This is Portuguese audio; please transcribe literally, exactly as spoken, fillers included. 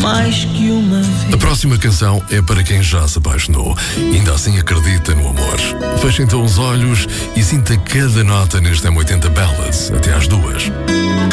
mais que uma vez. A próxima canção é para quem já se apaixonou e ainda assim acredita no amor. Feche então os olhos e sinta cada nota neste M oitenta Ballads até às duas.